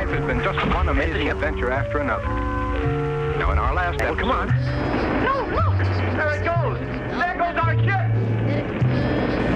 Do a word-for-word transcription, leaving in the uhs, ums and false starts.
life has been just one amazing adventure after another. Now, in our last episode... Come on. No, look! There it goes!